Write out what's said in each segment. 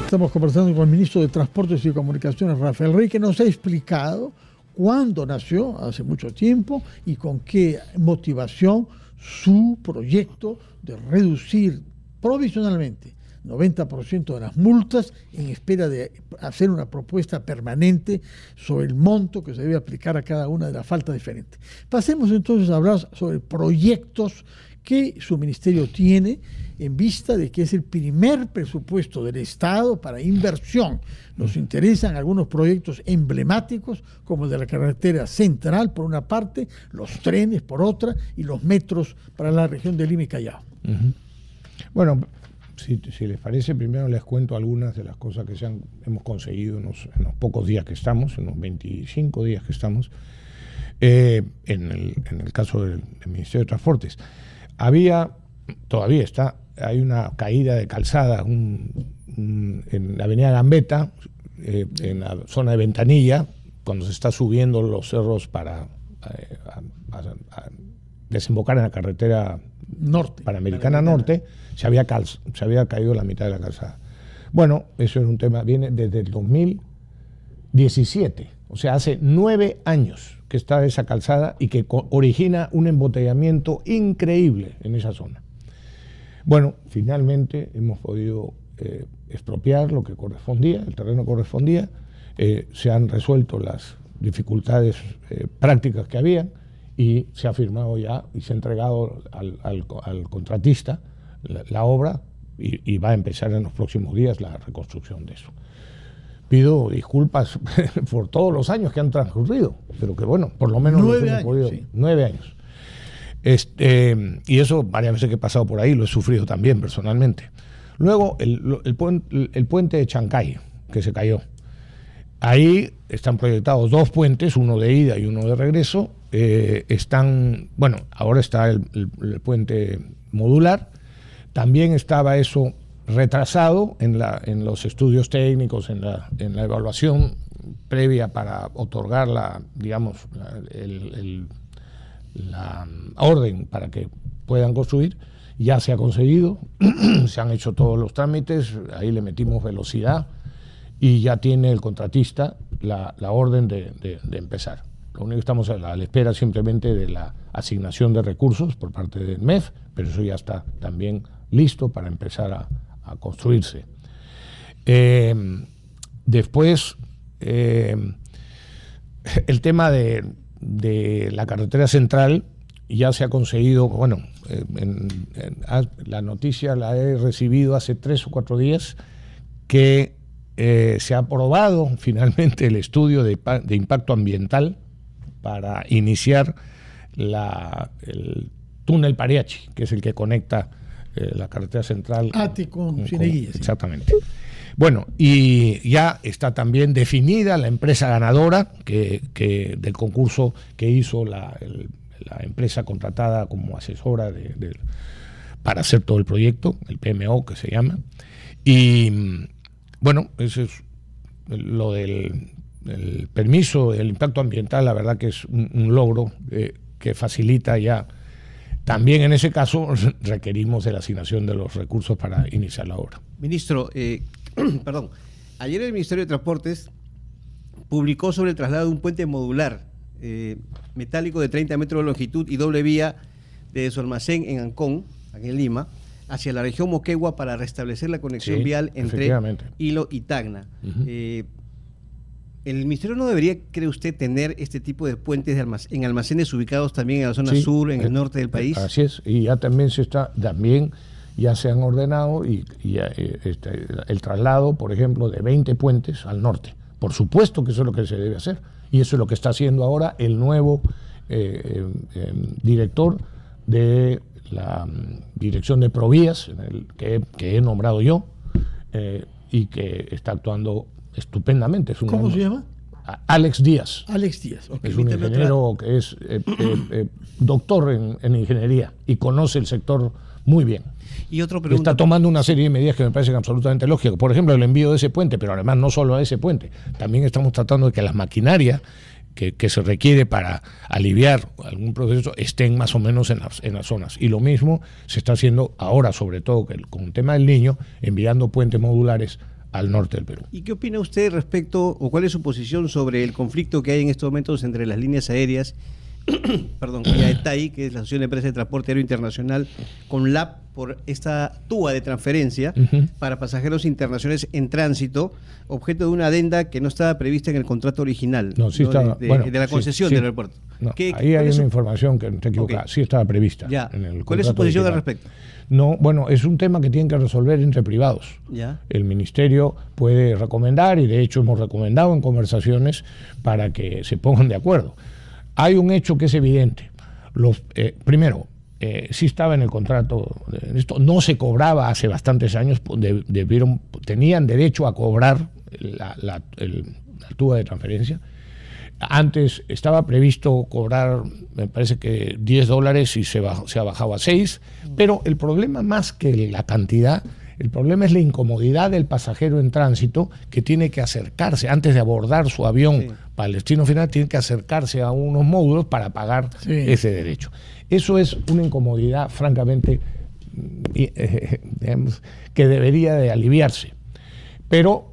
Estamos conversando con el ministro de Transportes y Comunicaciones, Rafael Rey, que nos ha explicado cuándo nació, hace mucho tiempo, y con qué motivación su proyecto de reducir provisionalmente 90% de las multas en espera de hacer una propuesta permanente sobre el monto que se debe aplicar a cada una de las faltas diferentes. Pasemos entonces a hablar sobre proyectos que su ministerio tiene en vista de que es el primer presupuesto del Estado para inversión. Nos interesan algunos proyectos emblemáticos como el de la carretera central por una parte, los trenes por otra y los metros para la región de Lima y Callao. Bueno, si les parece, primero les cuento algunas de las cosas que hemos conseguido en los pocos días que estamos, en los 25 días que estamos, en el caso del Ministerio de Transportes. Hay una caída de calzada en la avenida Gambetta, en la zona de Ventanilla, cuando se está subiendo los cerros para desembocar en la carretera Panamericana Norte, se había caído la mitad de la calzada. Bueno, eso es un tema, viene desde el 2017, o sea, hace 9 años que está esa calzada y que origina un embotellamiento increíble en esa zona. Bueno, finalmente hemos podido expropiar lo que correspondía, el terreno correspondía, se han resuelto las dificultades prácticas que habían y se ha firmado ya y se ha entregado al contratista la obra y va a empezar en los próximos días la reconstrucción de eso. Pido disculpas por todos los años que han transcurrido, pero que bueno, por lo menos 9 años, podido, sí. 9 años. Y eso varias veces que he pasado por ahí lo he sufrido también personalmente. Luego el puente de Chancay, que se cayó. Ahí están proyectados 2 puentes, uno de ida y uno de regreso. Ahora está el puente modular. También estaba eso retrasado en los estudios técnicos, en la evaluación previa para otorgar la orden para que puedan construir. Ya se ha conseguido, se han hecho todos los trámites, ahí le metimos velocidad y ya tiene el contratista la orden de empezar. Lo único que estamos a la espera simplemente de la asignación de recursos por parte del MEF, pero eso ya está también listo para empezar a construirse. Después, el tema de la carretera central ya se ha conseguido, la noticia la he recibido hace 3 o 4 días, que se ha aprobado finalmente el estudio de impacto ambiental para iniciar el túnel Pariachi, que es el que conecta la carretera central con Cieneguilla. Exactamente. Bueno, y ya está también definida la empresa ganadora del concurso que hizo la empresa contratada como asesora para hacer todo el proyecto, el PMO que se llama. Y bueno, eso es lo del permiso, el impacto ambiental, la verdad que es un logro que facilita ya. También en ese caso requerimos de la asignación de los recursos para iniciar la obra. Ministro, ayer el Ministerio de Transportes publicó sobre el traslado de un puente modular metálico de 30 metros de longitud y doble vía de su almacén en Ancón, aquí en Lima, hacia la región Moquegua para restablecer la conexión vial entre Hilo y Tacna. ¿El Ministerio no debería, cree usted, tener este tipo de puentes en almacenes ubicados también en la zona sur, en el norte del país? Así es, y ya también ya se han ordenado el traslado, por ejemplo, de 20 puentes al norte. Por supuesto que eso es lo que se debe hacer, y eso es lo que está haciendo ahora el nuevo director de la Dirección de Provías, que he nombrado yo, y que está actuando estupendamente. ¿Cómo se llama? Alex Díaz. Alex Díaz. Okay. Es un ingeniero que es doctor en ingeniería y conoce el sector muy bien. Y otra pregunta. Está tomando una serie de medidas que me parecen absolutamente lógicas. Por ejemplo, el envío de ese puente, pero además no solo a ese puente. También estamos tratando de que las maquinarias que se requiere para aliviar algún proceso estén más o menos en las zonas. Y lo mismo se está haciendo ahora, sobre todo con el tema del Niño, enviando puentes modulares al norte del Perú. ¿Y qué opina usted respecto, o cuál es su posición sobre el conflicto que hay en estos momentos entre las líneas aéreas perdón, y AETAI, que es la Asociación de Empresas de Transporte Aéreo Internacional, con LAP por esta TUA de transferencia para pasajeros internacionales en tránsito, objeto de una adenda que no estaba prevista en el contrato original, no, sí estaba, de la concesión del aeropuerto? No, ahí hay una información que no está equivocada, sí estaba prevista. Ya. En el ¿Cuál es su posición al respecto? No, bueno, es un tema que tienen que resolver entre privados. Ya. El ministerio puede recomendar, y de hecho hemos recomendado en conversaciones para que se pongan de acuerdo. Hay un hecho que es evidente. Primero, sí estaba en el contrato, esto no se cobraba hace bastantes años, tenían derecho a cobrar la TUA de transferencia. Antes estaba previsto cobrar, me parece que $10 y se ha bajado a 6, pero el problema más que la cantidad, el problema es la incomodidad del pasajero en tránsito, que tiene que acercarse, antes de abordar su avión para el destino final, tiene que acercarse a unos módulos para pagar ese derecho. Eso es una incomodidad, francamente, digamos, que debería de aliviarse. Pero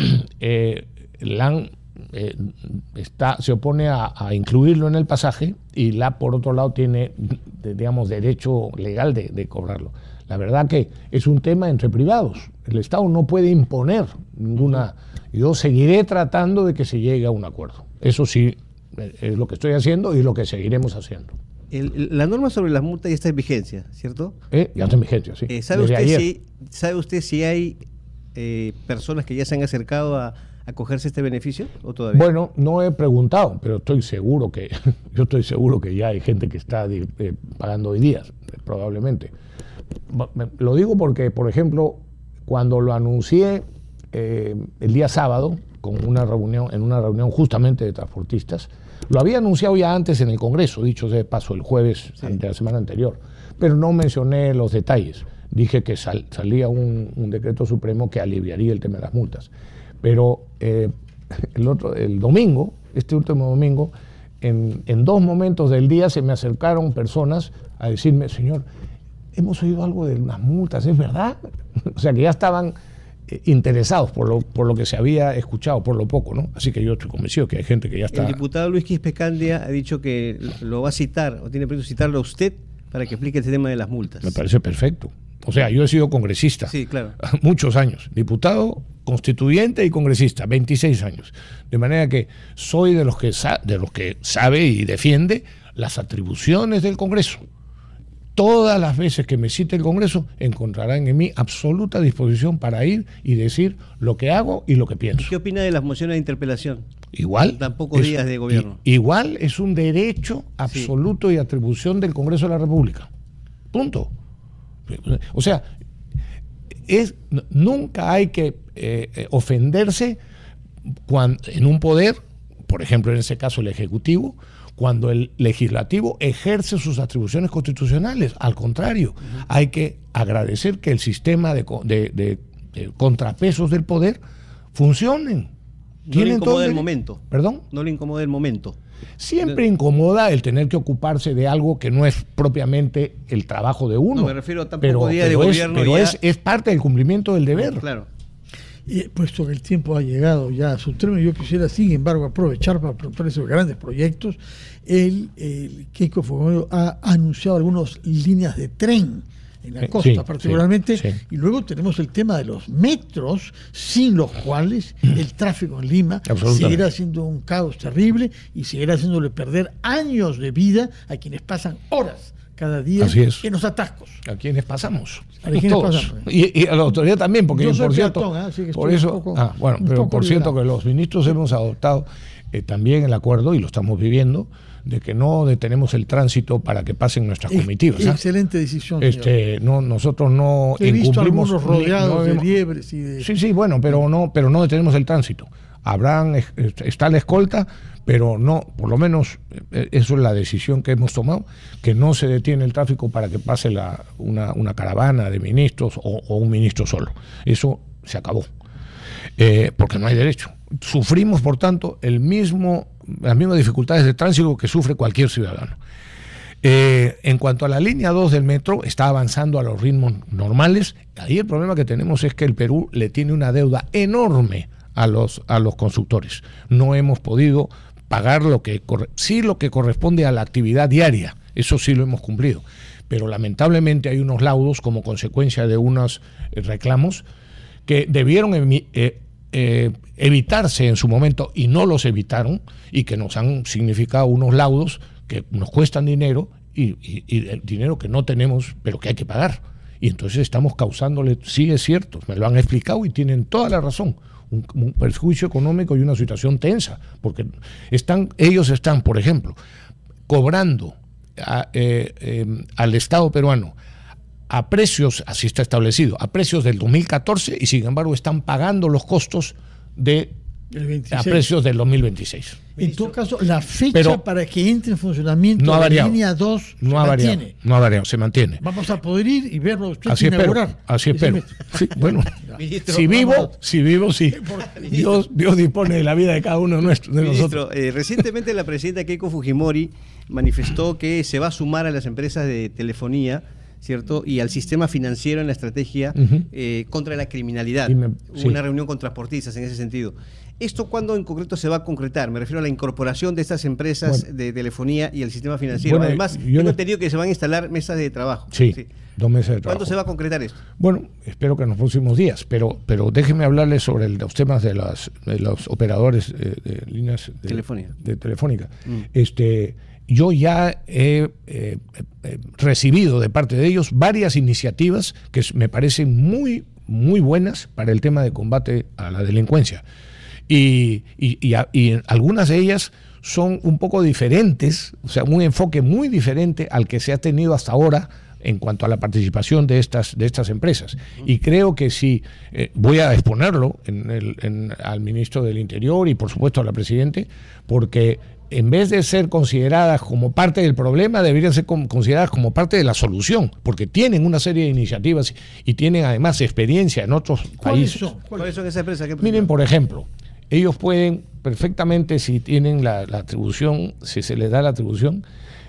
se opone a incluirlo en el pasaje, y por otro lado tiene, digamos, derecho legal de cobrarlo. La verdad que es un tema entre privados. El Estado no puede imponer ninguna. Yo seguiré tratando de que se llegue a un acuerdo. Eso sí, es lo que estoy haciendo y lo que seguiremos haciendo. La norma sobre las multas ya está en vigencia, ¿cierto? Ya está en vigencia, sí. ¿Sabe usted si hay personas que ya se han acercado a acogerse a este beneficio o todavía? Bueno, no he preguntado, pero estoy seguro que ya hay gente que está pagando hoy día, probablemente. Lo digo porque, por ejemplo, cuando lo anuncié el día sábado en una reunión justamente de transportistas, lo había anunciado ya antes en el Congreso, dicho sea de paso, el jueves de la semana anterior, pero no mencioné los detalles. Dije que salía un decreto supremo que aliviaría el tema de las multas. Pero el domingo, este último domingo, en 2 momentos del día se me acercaron personas a decirme: señor, hemos oído algo de unas multas, ¿es verdad? O sea, que ya estaban interesados por lo que se había escuchado, por lo poco, ¿no? Así que yo estoy convencido que hay gente que ya está... El diputado Luis Quispe Candia ha dicho que lo va a citar, o tiene previsto citarlo a usted para que explique este tema de las multas. Me parece perfecto. O sea, yo he sido congresista, sí, claro, muchos años, diputado, constituyente y congresista, 26 años. De manera que soy de los que sabe y defiende las atribuciones del Congreso. Todas las veces que me cite el Congreso encontrarán en mí absoluta disposición para ir y decir lo que hago y lo que pienso. ¿Qué opina de las mociones de interpelación? Igual. Tampoco días de gobierno. Igual es un derecho absoluto y atribución del Congreso de la República. Punto. O sea, nunca hay que ofenderse en un poder, por ejemplo en ese caso el Ejecutivo, cuando el Legislativo ejerce sus atribuciones constitucionales. Al contrario, hay que agradecer que el sistema de contrapesos del poder funcionen. ¿No le incomoda el momento? ¿Perdón? ¿No le incomoda el momento? Siempre incomoda el tener que ocuparse de algo que no es propiamente el trabajo de uno. No me refiero a tampoco días de gobierno. Pero es parte del cumplimiento del deber. Claro. Y puesto que el tiempo ha llegado ya a su término, yo quisiera, sin embargo, aprovechar para preguntar esos grandes proyectos. El Keiko Fujimori ha anunciado algunas líneas de tren en la costa, particularmente, y luego tenemos el tema de los metros, sin los cuales el tráfico en Lima seguirá siendo un caos terrible y seguirá haciéndole perder años de vida a quienes pasan horas cada día en los atascos. A quienes pasamos. Todos. Y a la autoridad también, porque yo soy por cierto, peatón, así que por eso, pero por cierto que los ministros hemos adoptado también el acuerdo, y lo estamos viviendo, de que no detenemos el tránsito para que pasen nuestras comitivas. Excelente decisión. Nosotros no he visto incumplimos algunos rodeados de liebres y de... Sí, bueno, pero no detenemos el tránsito. Está la escolta, pero no, por lo menos eso es la decisión que hemos tomado, que no se detiene el tráfico para que pase una caravana de ministros o un ministro solo. Eso se acabó, porque no hay derecho. Sufrimos, por tanto, las mismas dificultades de tránsito que sufre cualquier ciudadano. En cuanto a la línea 2 del metro, está avanzando a los ritmos normales. Ahí el problema que tenemos es que el Perú le tiene una deuda enorme a los constructores. No hemos podido pagar lo que corresponde a la actividad diaria. Eso sí lo hemos cumplido. Pero lamentablemente hay unos laudos como consecuencia de unos reclamos que debieron evitarse en su momento y no los evitaron, y que nos han significado unos laudos que nos cuestan dinero y dinero que no tenemos, pero que hay que pagar. Y entonces estamos causándole, sí es cierto, me lo han explicado y tienen toda la razón, un perjuicio económico y una situación tensa, porque ellos están, por ejemplo, cobrando al Estado peruano a precios, así está establecido, a precios del 2014, y sin embargo están pagando los costos a precios del 2026. En todo caso, la fecha para que entre en funcionamiento no la línea 2 no ha variado, se mantiene. Vamos a poder ir y verlo usted así inaugurar. Así espero. Sí, bueno, ministro, si vivo, sí. Dios dispone de la vida de cada uno de nosotros. Recientemente la presidenta Keiko Fujimori manifestó que se va a sumar a las empresas de telefonía, ¿cierto? Y al sistema financiero en la estrategia contra la criminalidad. Hubo una reunión con transportistas en ese sentido. ¿Esto cuándo en concreto se va a concretar? Me refiero a la incorporación de estas empresas de telefonía y el sistema financiero. Bueno, además, yo he entendido que se van a instalar mesas de trabajo. Sí, 2 mesas de trabajo. ¿Cuándo se va a concretar esto? Bueno, espero que en los próximos días, pero déjenme hablarles sobre los temas de los operadores de líneas de telefónica. Yo ya he recibido de parte de ellos varias iniciativas que me parecen muy, muy buenas para el tema de combate a la delincuencia. Y algunas de ellas son un poco diferentes, o sea, un enfoque muy diferente al que se ha tenido hasta ahora en cuanto a la participación de estas empresas. Y creo que sí, voy a exponerlo al ministro del Interior y por supuesto a la Presidente, porque en vez de ser consideradas como parte del problema, deberían ser consideradas como parte de la solución, porque tienen una serie de iniciativas y tienen además experiencia en otros países. ¿Cuáles son esas empresas? Miren, por ejemplo, ellos pueden perfectamente, si tienen la atribución, si se les da la atribución,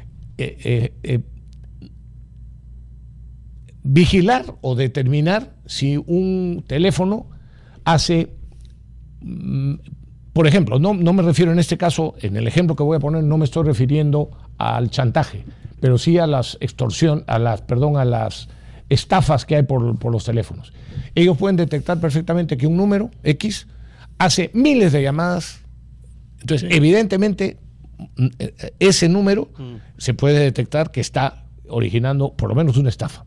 vigilar o determinar si un teléfono hace... Por ejemplo, no me refiero en este caso, en el ejemplo que voy a poner, no me estoy refiriendo al chantaje, pero sí a las a las estafas que hay por los teléfonos. Ellos pueden detectar perfectamente que un número X hace miles de llamadas. Entonces, evidentemente, ese número se puede detectar que está originando por lo menos una estafa.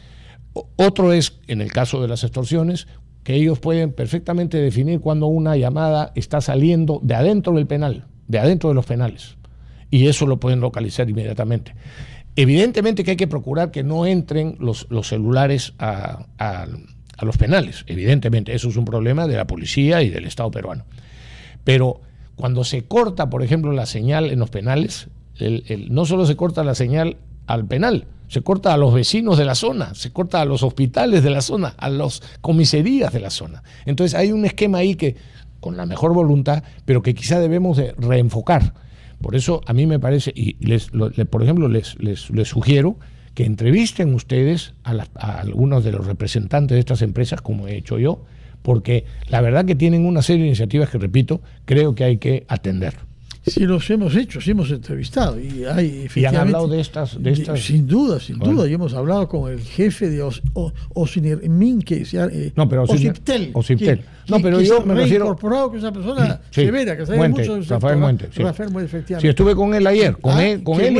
Otro es, en el caso de las extorsiones, que ellos pueden perfectamente definir cuando una llamada está saliendo de adentro del penal, de adentro de los penales, y eso lo pueden localizar inmediatamente. Evidentemente que hay que procurar que no entren los celulares a los penales, evidentemente, eso es un problema de la policía y del Estado peruano. Pero cuando se corta, por ejemplo, la señal en los penales, no solo se corta la señal al penal, se corta a los vecinos de la zona, se corta a los hospitales de la zona, a las comisarías de la zona. Entonces hay un esquema ahí que, con la mejor voluntad, pero que quizá debemos de reenfocar. Por eso a mí me parece, y por ejemplo les sugiero que entrevisten ustedes a algunos de los representantes de estas empresas, como he hecho yo, porque la verdad que tienen una serie de iniciativas que, repito, creo que hay que atender. Sí, los hemos hecho, sí hemos entrevistado y hay efectivamente. ¿Y han hablado de estas? Sin duda, bueno. Y hemos hablado con el jefe de Osinermin, que no, pero Ociptel. No, pero yo me refiero. Incorporado, que es una persona severa, que sabe mucho de Rafael Muente. Sí. Rafael Muente, efectivamente. Sí, estuve con él ayer, con él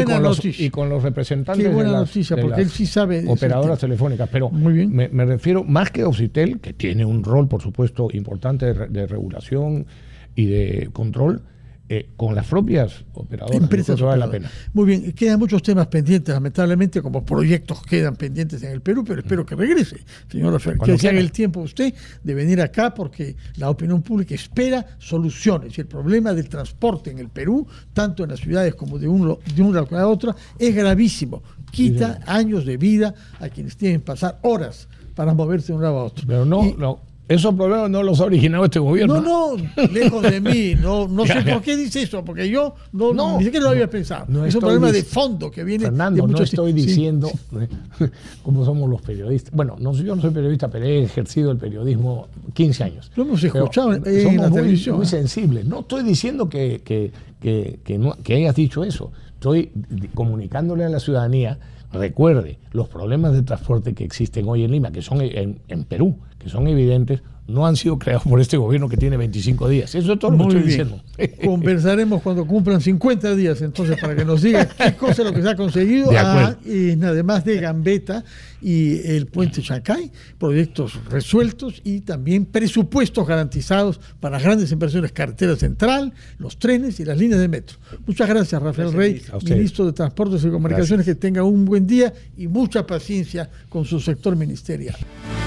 y con los representantes de las él sí sabe operadoras telefónicas. Pero muy bien. Me refiero más que a Ociptel, que tiene un rol, por supuesto, importante de regulación y de control. Con las propias operadoras, empresas vale la pena. Muy bien, quedan muchos temas pendientes, lamentablemente, como proyectos quedan pendientes en el Perú, pero espero que regrese, señor Rafael, que se haga el tiempo usted de venir acá, porque la opinión pública espera soluciones, y el problema del transporte en el Perú, tanto en las ciudades como de un lado a otro, es gravísimo, quita años de vida a quienes tienen que pasar horas para moverse de un lado a otro. Pero Esos problemas no los ha originado este gobierno. No, lejos de mí. No sé por qué dice eso, porque yo ni siquiera lo había pensado. Es un problema de fondo que viene Fernando, de muchos... no estoy diciendo cómo somos los periodistas. Bueno, yo no soy periodista, pero he ejercido el periodismo 15 años. Lo hemos escuchado en la televisión. Muy sensibles. No estoy diciendo que hayas dicho eso. Estoy comunicándole a la ciudadanía. Recuerde, los problemas de transporte que existen hoy en Lima, que son en Perú, que son evidentes, no han sido creados por este gobierno que tiene 25 días. Eso es todo lo que estoy diciendo. Conversaremos cuando cumplan 50 días, entonces, para que nos diga qué cosa es lo que se ha conseguido. Además de Gambetta y el puente Chancay, proyectos resueltos y también presupuestos garantizados para grandes inversiones, carretera central, los trenes y las líneas de metro. Muchas gracias, Rafael Rey, ministro de Transportes y Comunicaciones. Gracias. Que tenga un buen día y mucha paciencia con su sector ministerial.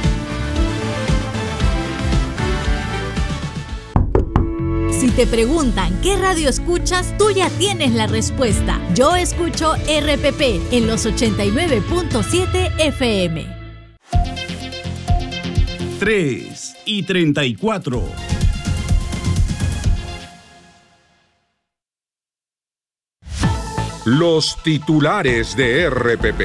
Si te preguntan qué radio escuchas, tú ya tienes la respuesta. Yo escucho RPP en los 89.7 FM. 3:34. Los titulares de RPP.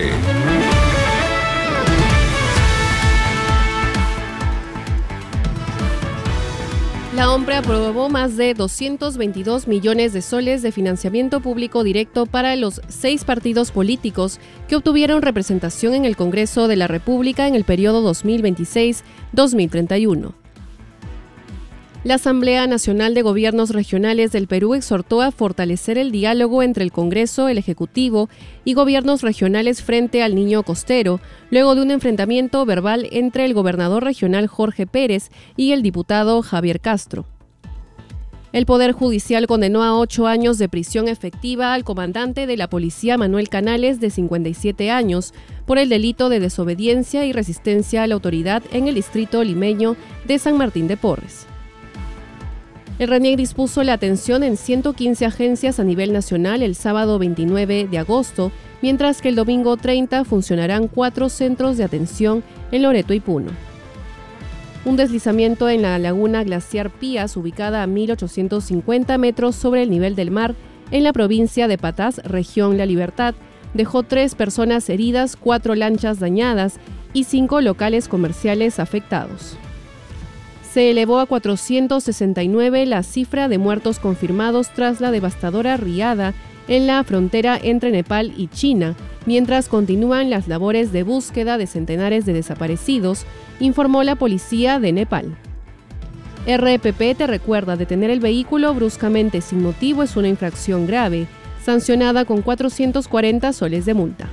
La OMPRE aprobó más de 222 millones de soles de financiamiento público directo para los 6 partidos políticos que obtuvieron representación en el Congreso de la República en el periodo 2026-2031. La Asamblea Nacional de Gobiernos Regionales del Perú exhortó a fortalecer el diálogo entre el Congreso, el Ejecutivo y gobiernos regionales frente al Niño Costero, luego de un enfrentamiento verbal entre el gobernador regional Jorge Pérez y el diputado Javier Castro. El Poder Judicial condenó a 8 años de prisión efectiva al comandante de la policía Manuel Canales, de 57 años, por el delito de desobediencia y resistencia a la autoridad en el distrito limeño de San Martín de Porres. El RENIEC dispuso la atención en 115 agencias a nivel nacional el sábado 29 de agosto, mientras que el domingo 30 funcionarán 4 centros de atención en Loreto y Puno. Un deslizamiento en la laguna glaciar Pías, ubicada a 1.850 metros sobre el nivel del mar, en la provincia de Patás, región La Libertad, dejó 3 personas heridas, 4 lanchas dañadas y 5 locales comerciales afectados. Se elevó a 469 la cifra de muertos confirmados tras la devastadora riada en la frontera entre Nepal y China, mientras continúan las labores de búsqueda de centenares de desaparecidos, informó la policía de Nepal. RPP te recuerda: detener el vehículo bruscamente sin motivo es una infracción grave, sancionada con 440 soles de multa.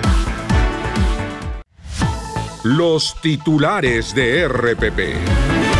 Los titulares de RPP.